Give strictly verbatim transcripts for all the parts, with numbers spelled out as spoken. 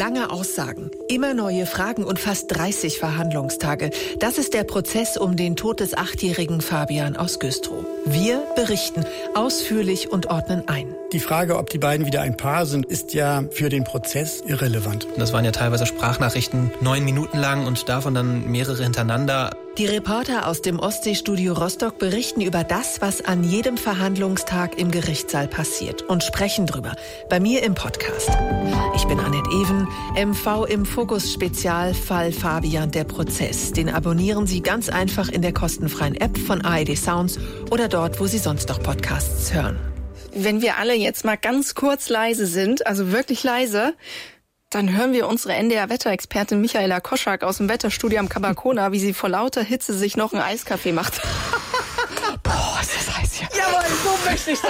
Lange Aussagen, immer neue Fragen und fast dreißig Verhandlungstage. Das ist der Prozess um den Tod des achtjährigen Fabian aus Güstrow. Wir berichten ausführlich und ordnen ein. Die Frage, ob die beiden wieder ein Paar sind, ist ja für den Prozess irrelevant. Das waren ja teilweise Sprachnachrichten, neun Minuten lang und davon dann mehrere hintereinander. Die Reporter aus dem Ostseestudio Rostock berichten über das, was an jedem Verhandlungstag im Gerichtssaal passiert und sprechen drüber. Bei mir im Podcast. Ich bin Annette Even, M V im Fokus Spezial Fall Fabian, der Prozess. Den abonnieren Sie ganz einfach in der kostenfreien App von A R D Sounds oder dort, wo Sie sonst noch Podcasts hören. Wenn wir alle jetzt mal ganz kurz leise sind, also wirklich leise, dann hören wir unsere N D R-Wetterexpertin Michaela Koschak aus dem Wetterstudio am Kabakona, wie sie vor lauter Hitze sich noch einen Eiskaffee macht. Boah, ist das heiß hier. Jawohl, so möchte ich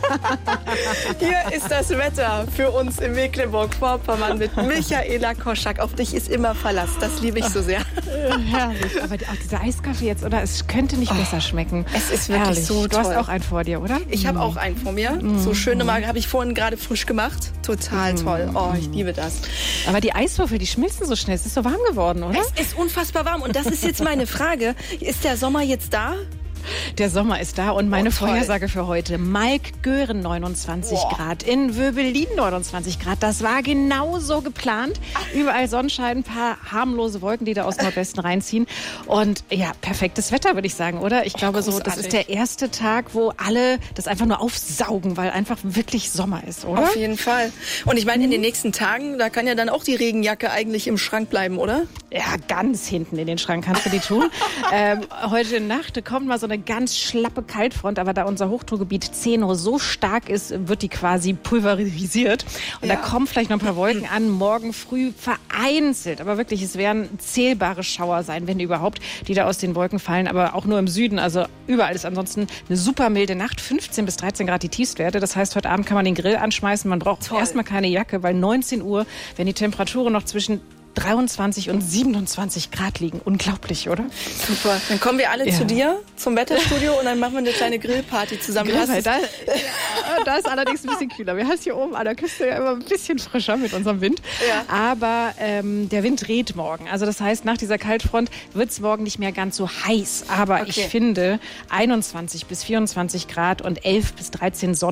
das. Hier ist das Wetter für uns in Mecklenburg-Vorpommern mit Michaela Koschak. Auf dich ist immer Verlass. Das liebe ich so sehr. Herrlich. Aber auch dieser Eiskaffee jetzt, oder? Es könnte nicht oh, besser schmecken. Es ist wirklich Herrlich. so toll. Du hast auch einen vor dir, oder? Ich habe auch einen vor mir. Mm. So schöne Mal habe ich vorhin gerade frisch gemacht. Total mm. toll. Oh, ich liebe das. Aber die Eiswürfel, die schmilzen so schnell. Es ist so warm geworden, oder? Es ist unfassbar warm. Und das ist jetzt meine Frage. Ist der Sommer jetzt da? Der Sommer ist da und meine oh, Vorhersage für heute. Malkgören neunundzwanzig Boah. Grad, in Wöbelin neunundzwanzig Grad. Das war genau so geplant. Überall Sonnenschein, ein paar harmlose Wolken, die da aus Nordwesten reinziehen. Und ja, perfektes Wetter, würde ich sagen, oder? Ich glaube, oh, so, das ist der erste Tag, wo alle das einfach nur aufsaugen, weil einfach wirklich Sommer ist, oder? Auf jeden Fall. Und ich meine, in den nächsten Tagen, da kann ja dann auch die Regenjacke eigentlich im Schrank bleiben, oder? Ja, ganz hinten in den Schrank kannst du die tun. ähm, heute Nacht kommt mal so eine ganz schlappe Kaltfront, aber da unser Hochdruckgebiet Zeno so stark ist, wird die quasi pulverisiert. Und ja. da kommen vielleicht noch ein paar Wolken an, morgen früh vereinzelt. Aber wirklich, es werden zählbare Schauer sein, wenn überhaupt, die da aus den Wolken fallen. Aber auch nur im Süden, also überall ist ansonsten eine super milde Nacht. fünfzehn bis dreizehn Grad die Tiefstwerte. Das heißt, heute Abend kann man den Grill anschmeißen. Man braucht erstmal keine Jacke, weil neunzehn Uhr, wenn die Temperaturen noch zwischen dreiundzwanzig und siebenundzwanzig Grad liegen. Unglaublich, oder? Super. Dann kommen wir alle ja. zu dir zum Wetterstudio und dann machen wir eine kleine Grillparty zusammen. Grillparty, da, ja, da ist allerdings ein bisschen kühler. Wir haben es hier oben an der Küste ja immer ein bisschen frischer mit unserem Wind. Ja. Aber ähm, der Wind dreht morgen. Also das heißt, nach dieser Kaltfront wird es morgen nicht mehr ganz so heiß. Aber okay. ich finde einundzwanzig bis vierundzwanzig Grad und elf bis dreizehn Sonn